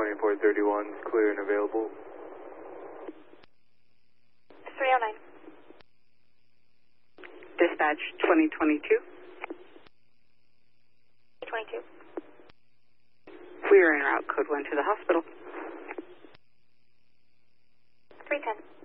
2431 is clear and available. 309. Dispatch 2022. 22. We are en route, code 1 to the hospital. 310.